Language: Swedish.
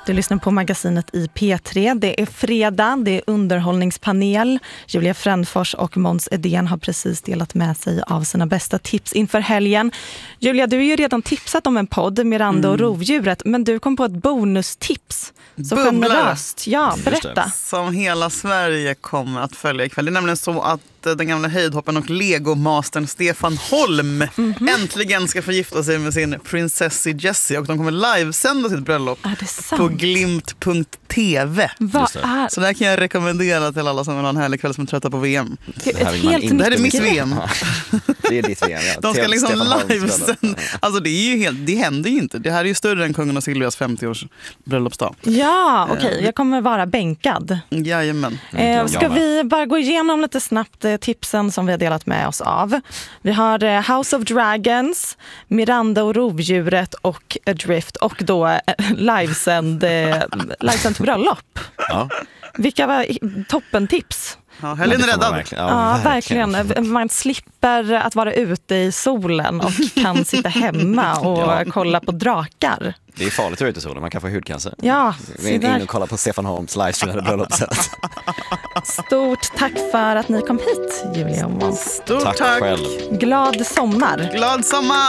Du lyssnar på magasinet i P3. Det är fredag, det är underhållningspanel. Julia Frändfors och Måns Edén har precis delat med sig av sina bästa tips inför helgen. Julia, du har ju redan tipsat om en podd, Miranda och rovdjuret, men du kom på ett bonustips. Så generöst. Ja, berätta. Som hela Sverige kommer att följa ikväll. Det är nämligen så att den gamla höjdhoppen och legomastern Stefan Holm äntligen ska få gifta sig med sin prinsessi Jessie, och de kommer livesända sitt bröllop på glimt.tv. Så det här kan jag rekommendera till alla som vill ha en härlig kväll som är trötta på VM. Det här är mitt VM. Det är ditt VM, ja. De ska liksom livesända. Alltså det händer ju inte. Det här är ju större än kungen och Silvias 50-års bröllopsdag. Ja, okej. Jag kommer vara bänkad. Jajamän. Ska vi bara gå igenom lite snabbt tipsen som vi har delat med oss av. Vi har House of Dragons, Miranda och rovdjuret och Adrift, och då livesänd bröllop. Ja. Vilka var toppentips? Ja, helgen är räddad. Ja, verkligen. Man slipper att vara ute i solen och kan sitta hemma och kolla på drakar. Det är farligt att vara ute i solen, man kan få hudcancer. Ja, in och kolla på Stefan Holms livestreamade bröllopssätt. Stort tack för att ni kom hit, Julia och Måns. Stort tack. Själv. Glad sommar. Glad sommar.